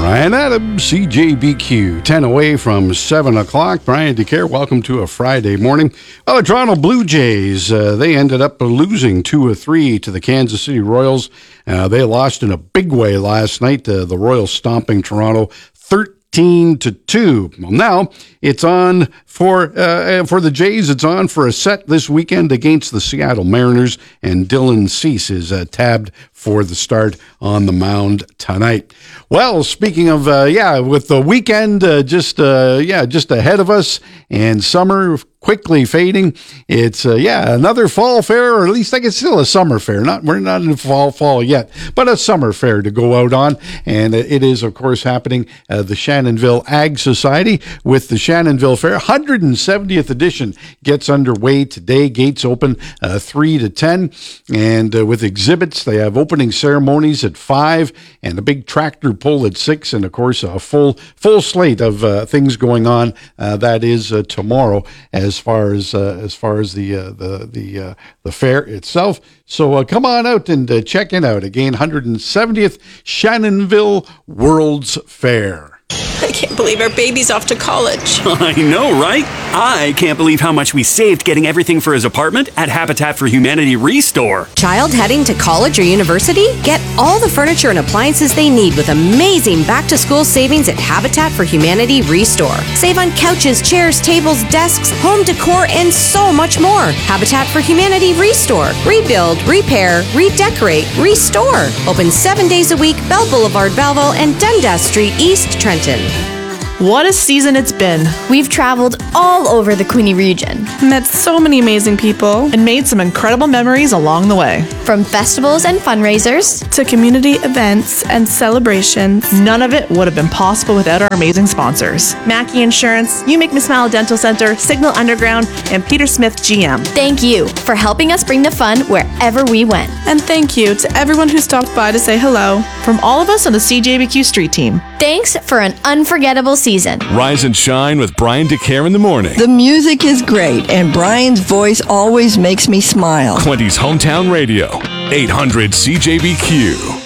Brian Adams, CJBQ, 10 away from 7 o'clock. Brian DeCare, welcome to a Friday morning. Well, the Toronto Blue Jays, they ended up losing 2-3 to the Kansas City Royals. They lost in a big way last night, the Royals stomping Toronto 13-2. Well, now it's on for the Jays. It's on for a set this weekend against the Seattle Mariners, and Dylan Cease is tabbed for the start on the mound tonight. Well, speaking of with the weekend just ahead of us and summer quickly fading, it's another fall fair, or at least I guess still a summer fair. We're not in fall yet, but a summer fair to go out on, and it is of course happening the Shannonville Ag Society with the Shannonville Fair. 170th edition gets underway today. Gates open 3 to 10, and with exhibits, they have opening ceremonies at 5 and a big tractor pull at 6, and of course a full slate of things going on. That is tomorrow as far as the fair itself. So come on out and check it out. Again, 170th Shannonville World's Fair. I can't believe our baby's off to college. I know, right? I can't believe how much we saved getting everything for his apartment at Habitat for Humanity Restore. Child heading to college or university? Get all the furniture and appliances they need with amazing back-to-school savings at Habitat for Humanity Restore. Save on couches, chairs, tables, desks, home decor, and so much more. Habitat for Humanity Restore. Rebuild, repair, redecorate, restore. Open 7 days a week, Bell Boulevard, Belleville, and Dundas Street, East Trenton. What a season it's been. We've traveled all over the Queenie region, met so many amazing people, and made some incredible memories along the way. From festivals and fundraisers to community events and celebrations. None of it would have been possible without our amazing sponsors. Mackey Insurance, You Make Me Smile Dental Center, Signal Underground, and Peter Smith GM. Thank you for helping us bring the fun wherever we went. And thank you to everyone who stopped by to say hello. From all of us on the CJBQ Street Team. Thanks for an unforgettable season. Rise and shine with Brian DeCare in the morning. The music is great, and Brian's voice always makes me smile. Quinty's Hometown Radio, 800 CJBQ.